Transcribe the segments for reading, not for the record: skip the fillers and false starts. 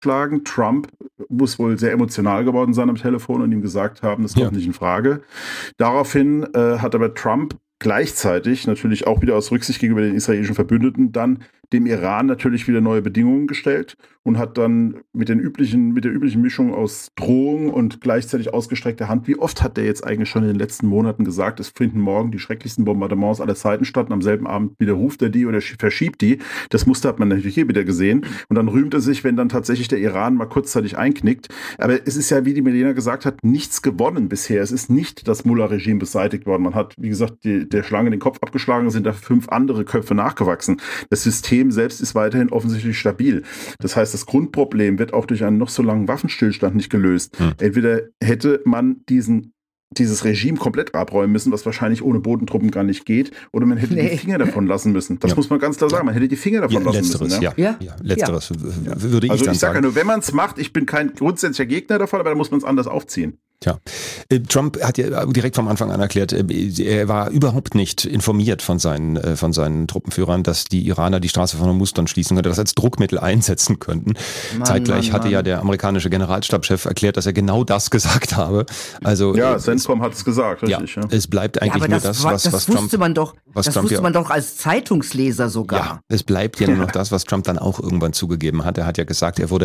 abgeschlagen. Trump muss wohl sehr emotional geworden sein am Telefon und ihm gesagt haben, das kommt nicht in Frage. Daraufhin hat aber Trump gleichzeitig natürlich auch wieder aus Rücksicht gegenüber den israelischen Verbündeten dann dem Iran natürlich wieder neue Bedingungen gestellt und hat dann mit der üblichen Mischung aus Drohung und gleichzeitig ausgestreckter Hand, wie oft hat der jetzt eigentlich schon in den letzten Monaten gesagt, es finden morgen die schrecklichsten Bombardements aller Zeiten statt und am selben Abend widerruft er die oder verschiebt die. Das Muster hat man natürlich hier wieder gesehen und dann rühmt er sich, wenn dann tatsächlich der Iran mal kurzzeitig einknickt. Aber es ist ja, wie die Melina gesagt hat, nichts gewonnen bisher. Es ist nicht das Mullah-Regime beseitigt worden. Man hat, wie gesagt, der Schlange den Kopf abgeschlagen, sind da 5 andere Köpfe nachgewachsen. Das System selbst ist weiterhin offensichtlich stabil. Das heißt, das Grundproblem wird auch durch einen noch so langen Waffenstillstand nicht gelöst. Entweder hätte man dieses Regime komplett abräumen müssen, was wahrscheinlich ohne Bodentruppen gar nicht geht, oder man hätte die Finger davon lassen müssen. Das muss man ganz klar sagen. Man hätte die Finger davon lassen müssen. Letzteres würde ich also dann ich sage ja nur, wenn man es macht, ich bin kein grundsätzlicher Gegner davon, aber da muss man es anders aufziehen. Tja, Trump hat ja direkt vom Anfang an erklärt, er war überhaupt nicht informiert von seinen Truppenführern, dass die Iraner die Straße von Hormuz dann schließen könnten, das als Druckmittel einsetzen könnten. Zeitgleich hatte ja der amerikanische Generalstabschef erklärt, dass er genau das gesagt habe. Also CENTCOM hat es gesagt, richtig. Ja. Es bleibt eigentlich nur das, was Trump... Das wusste man doch als Zeitungsleser sogar. Ja, es bleibt ja nur noch das, was Trump dann auch irgendwann zugegeben hat. Er hat ja gesagt, war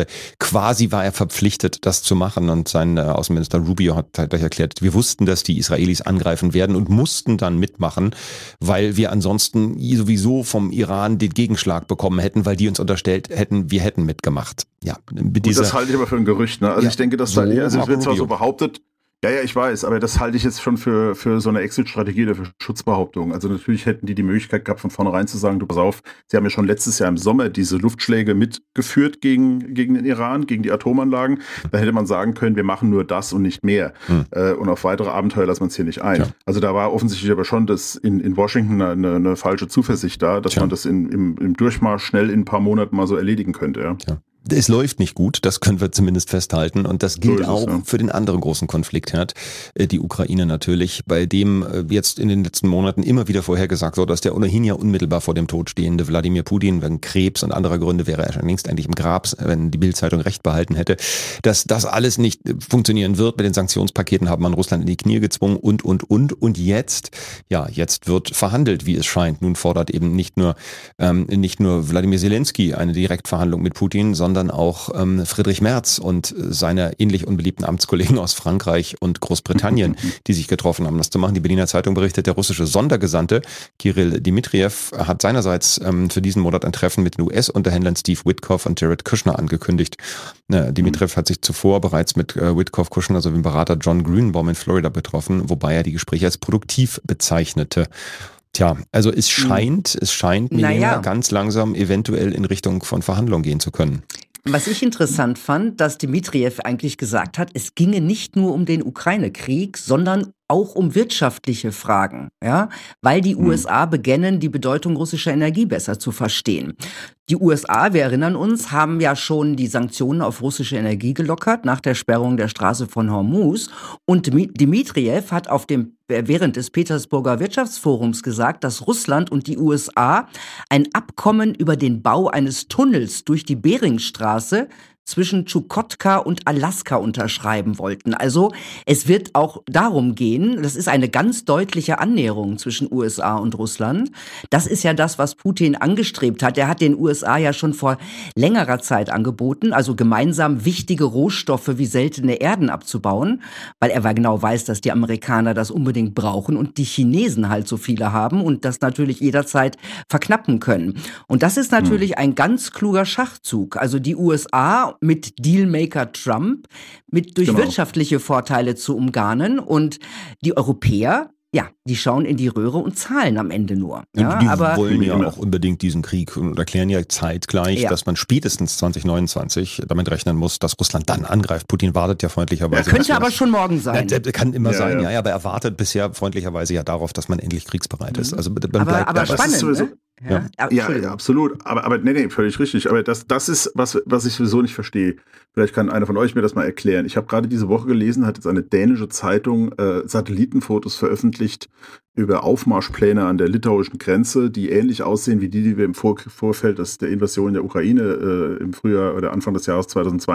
er verpflichtet, das zu machen, und sein Außenminister Rubio hat gleich erklärt, wir wussten, dass die Israelis angreifen werden und mussten dann mitmachen, weil wir ansonsten sowieso vom Iran den Gegenschlag bekommen hätten, weil die uns unterstellt hätten, wir hätten mitgemacht. Ja, das halte ich aber für ein Gerücht. Ne? Also ich denke, dass es wird zwar so behauptet, ja, ich weiß, aber das halte ich jetzt schon für so eine Exit-Strategie oder für Schutzbehauptung. Also natürlich hätten die Möglichkeit gehabt, von vornherein zu sagen, du pass auf, sie haben ja schon letztes Jahr im Sommer diese Luftschläge mitgeführt gegen den Iran, gegen die Atomanlagen. Da hätte man sagen können, wir machen nur das und nicht mehr. Und auf weitere Abenteuer lassen wir uns hier nicht ein. Ja. Also da war offensichtlich aber schon in Washington eine falsche Zuversicht da, dass man das im Durchmarsch schnell in ein paar Monaten mal so erledigen könnte. Ja. Es läuft nicht gut, das können wir zumindest festhalten, und das gilt auch für den anderen großen Konfliktherd, die Ukraine natürlich, bei dem jetzt in den letzten Monaten immer wieder vorhergesagt wurde, dass der ohnehin ja unmittelbar vor dem Tod stehende Wladimir Putin, wegen Krebs und anderer Gründe wäre er schon längst eigentlich im Grab, wenn die Bild-Zeitung recht behalten hätte, dass das alles nicht funktionieren wird. Mit den Sanktionspaketen hat man Russland in die Knie gezwungen und jetzt wird verhandelt, wie es scheint. Nun fordert eben nicht nur Wladimir Zelensky eine Direktverhandlung mit Putin, sondern auch Friedrich Merz und seine ähnlich unbeliebten Amtskollegen aus Frankreich und Großbritannien, die sich getroffen haben, das zu machen. Die Berliner Zeitung berichtet, der russische Sondergesandte Kirill Dmitriev hat seinerseits für diesen Monat ein Treffen mit den US-Unterhändlern Steve Witkoff und Jared Kushner angekündigt. Dmitriev hat sich zuvor bereits mit Witkoff, Kushner sowie dem Berater John Grünbaum in Florida betroffen, wobei er die Gespräche als produktiv bezeichnete. Tja, also es scheint Milena ganz langsam eventuell in Richtung von Verhandlungen gehen zu können. Was ich interessant fand, dass Dmitriev eigentlich gesagt hat, es ginge nicht nur um den Ukraine-Krieg, sondern auch um wirtschaftliche Fragen, ja, weil die USA beginnen, die Bedeutung russischer Energie besser zu verstehen. Die USA, wir erinnern uns, haben ja schon die Sanktionen auf russische Energie gelockert nach der Sperrung der Straße von Hormuz, und Dmitriev hat während des Petersburger Wirtschaftsforums gesagt, dass Russland und die USA ein Abkommen über den Bau eines Tunnels durch die Beringstraße zwischen Tschukotka und Alaska unterschreiben wollten. Also es wird auch darum gehen, das ist eine ganz deutliche Annäherung zwischen USA und Russland. Das ist ja das, was Putin angestrebt hat. Er hat den USA ja schon vor längerer Zeit angeboten, also gemeinsam wichtige Rohstoffe wie seltene Erden abzubauen, weil er genau weiß, dass die Amerikaner das unbedingt brauchen und die Chinesen halt so viele haben und das natürlich jederzeit verknappen können. Und das ist natürlich ein ganz kluger Schachzug. Also die USA mit Dealmaker Trump durch wirtschaftliche Vorteile zu umgarnen, und die Europäer, die schauen in die Röhre und zahlen am Ende nur. Ja, die wollen ja auch unbedingt diesen Krieg und erklären ja zeitgleich, dass man spätestens 2029 damit rechnen muss, dass Russland dann angreift. Putin wartet ja freundlicherweise. Könnte aber schon morgen sein. Kann immer sein, aber er wartet bisher freundlicherweise ja darauf, dass man endlich kriegsbereit ist. Also man bleibt aber spannend, Ja, absolut. Aber nee, völlig richtig. Aber das ist, was ich sowieso nicht verstehe. Vielleicht kann einer von euch mir das mal erklären. Ich habe gerade diese Woche gelesen, hat jetzt eine dänische Zeitung Satellitenfotos veröffentlicht über Aufmarschpläne an der litauischen Grenze, die ähnlich aussehen wie die wir im Vorfeld der Invasion der Ukraine im Frühjahr oder Anfang des Jahres 2022